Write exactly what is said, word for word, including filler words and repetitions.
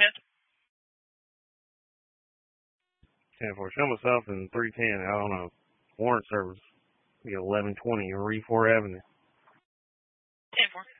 Smith. ten four. Show me something three ten out on a warrant service. Be eleven twenty Reef four Avenue. ten four.